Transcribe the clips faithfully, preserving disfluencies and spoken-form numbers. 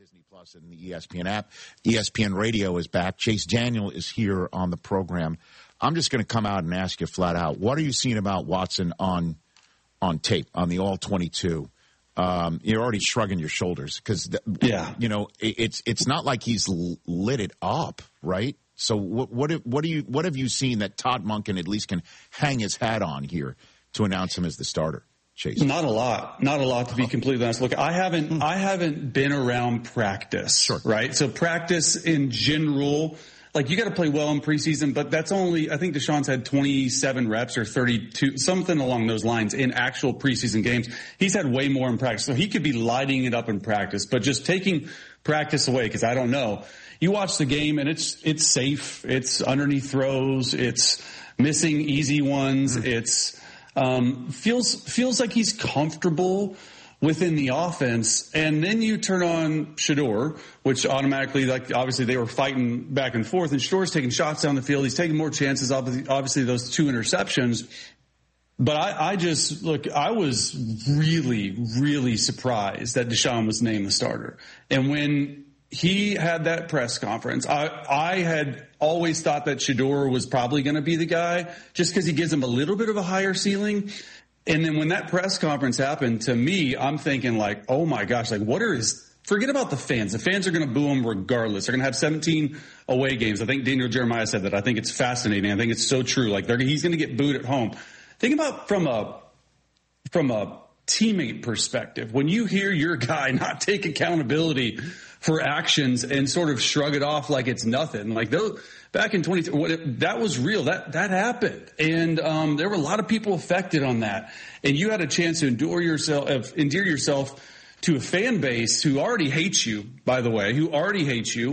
Disney Plus and the E S P N app. E S P N Radio is back. Chase Daniel is here on the program. I'm just going to come out and ask you flat out, what are you seeing about Watson on on tape, on the all twenty-two? Um, you're already shrugging your shoulders because, yeah. you know, it, it's it's not like he's lit it up, right? So what what have, what do you what have you seen that Todd Monken at least can hang his hat on here to announce him as the starter? Chase. Not a lot, not a lot to be completely honest. Look, I haven't, I haven't been around practice, sure. right? So practice in general, like you got to play well in preseason, but that's only, I think Deshaun's had twenty-seven reps or thirty-two, something along those lines in actual preseason games. He's had way more in practice. So he could be lighting it up in practice, but just taking practice away, because I don't know. You watch the game and it's, it's safe. It's underneath throws. It's missing easy ones. Mm-hmm. It's, Um, feels feels like he's comfortable within the offense, and then you turn on Shedeur, which automatically, like obviously they were fighting back and forth, and Shedeur's taking shots down the field. He's taking more chances. Obviously, obviously those two interceptions. But I, I just look. I was really, really surprised that Deshaun was named the starter, and when he had that press conference, I, I had always thought that Shedeur was probably going to be the guy just because he gives him a little bit of a higher ceiling. And then when that press conference happened, to me, I'm thinking like, oh my gosh, like what are his, forget about the fans. The fans are going to boo him regardless. They're going to have seventeen away games. I think Daniel Jeremiah said that. I think it's fascinating. I think it's so true. Like he's going to get booed at home. Think about from a, from a teammate perspective, when you hear your guy not take accountability for actions and sort of shrug it off like it's nothing. Like those back in twenty, what it, that was real. That that happened, and um, there were a lot of people affected on that. And you had a chance to endure yourself, endear yourself to a fan base who already hates you. By the way, who already hates you,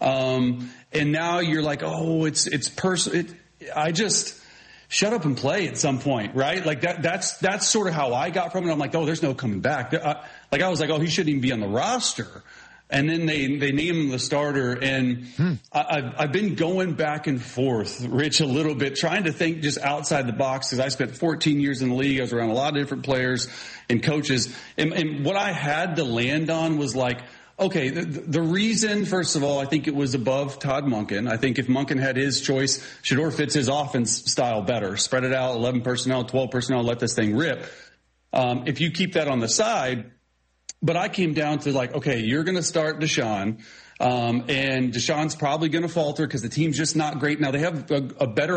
um, and now you're like, oh, it's it's personal. It, I just shut up and play at some point, right? Like that. That's that's sort of how I got from it. I'm like, oh, there's no coming back. I, like I was like, oh, he shouldn't even be on the roster. And then they, they name him the starter, and hmm. I, I've, I've been going back and forth, Rich, a little bit, trying to think just outside the box, because I spent fourteen years in the league. I was around a lot of different players and coaches. And, and what I had to land on was like, okay, the, the reason, first of all, I think it was above Todd Monken. I think if Monken had his choice, Shedeur fits his offense style better. Spread it out, eleven personnel, twelve personnel, let this thing rip. Um, if you keep that on the side. But I came down to like, okay, you're going to start Deshaun, um, and Deshaun's probably going to falter because the team's just not great. Now they have a, a better